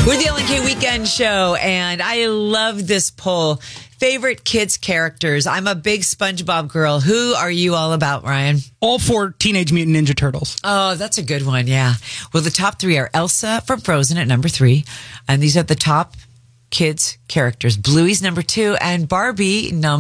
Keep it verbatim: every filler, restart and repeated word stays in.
We're the L N K Weekend Show, and I love this poll. Favorite kids characters. I'm a big SpongeBob girl. Who are you all about, Ryan? All four Teenage Mutant Ninja Turtles. Oh, that's a good one, yeah. Well, the top three are Elsa from Frozen at number three, and these are the top kids characters. Bluey's number two, and Barbie number